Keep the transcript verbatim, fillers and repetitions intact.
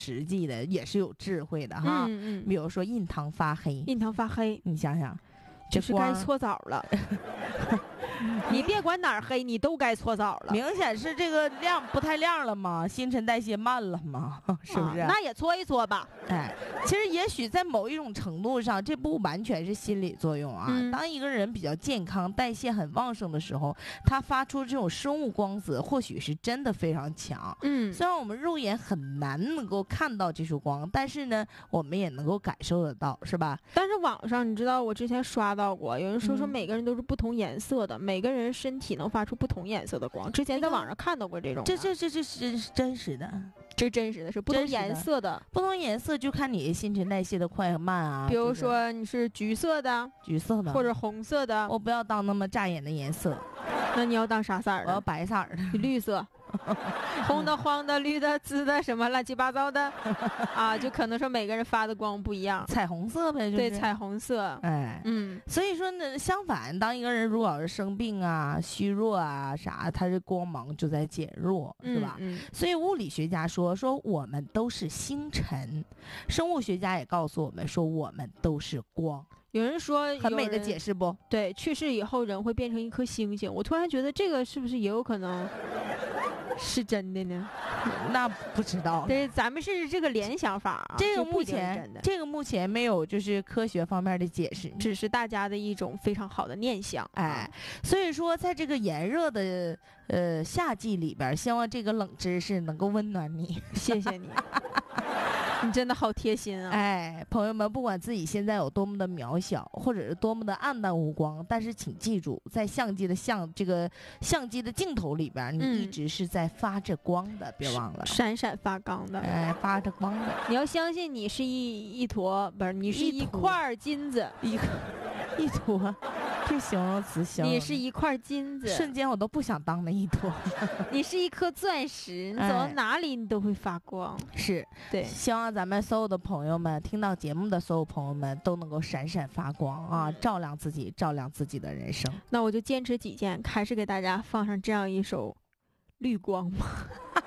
实际的，也是有智慧的哈。 嗯嗯， 比如说印堂发黑， 印堂发黑， 你想想， 就是该搓澡了。你别管哪儿黑，你都该搓澡了。 明显是这个亮不太亮了嘛，新陈代谢慢了嘛，是不是？ 啊、那也搓一搓吧。 哎，其实也许在某一种程度上，这不完全是心理作用啊。嗯、当一个人比较健康、代谢很旺盛的时候，他发出这种生物光泽，或许是真的非常强。 嗯， 虽然我们肉眼很难能够看到这束光，但是呢，我们也能够感受得到，是吧？ 但是网上你知道，我之前刷到过，有人说说每个人都是不同颜色的，嗯、每个人身体能发出不同颜色的光。之前在网上看到过这种， 这这这这是真实的。 这真实的是不同颜色的， 不同颜色就看你新陈代谢的快和慢啊。 比如说你是橘色的， 橘色的， 或者红色的。 我不要当那么扎眼的颜色。 那你要当啥色儿的？ 我要白色的， 绿色。红的、黄的、绿的、紫的，什么乱七八糟的啊，就可能说每个人发的光不一样， 彩虹色呗，就是、 对，彩虹色， 哎， 嗯， 所以说呢，相反，当一个人如果要是生病啊、虚弱啊啥，他的光芒就在减弱， 嗯、 是吧？ 嗯， 所以物理学家说说我们都是星辰，生物学家也告诉我们说我们都是光。 有人说很美的解释不？ 对，去世以后人会变成一颗星星。我突然觉得这个是不是也有可能是真的呢？ 那不知道。 对，咱们是这个联想法啊。 这个目前这个目前没有就是科学方面的解释， 只是大家的一种非常好的念想。 哎，所以说在这个炎热的呃夏季里边，希望这个冷知识能够温暖你。 谢谢你。你真的好贴心啊！ 哎，朋友们，不管自己现在有多么的渺小，或者是多么的暗淡无光，但是请记住，在相机的相这个相机的镜头里边，你一直是在发着光的，嗯、别忘了， 闪闪发光的， 哎，发着光的。 你要相信，你是一一坨，不是，你是一块金子， 一一坨。这形容词形容， 你是一块金子， 瞬间我都不想当那一坨。 你是一颗钻石，你走到哪里你都会发光。 哎、是， 对， 希望咱们所有的朋友们，听到节目的所有朋友们都能够闪闪发光啊，照亮自己，照亮自己的人生。 那我就坚持己见，还是给大家放上这样一首绿光吧。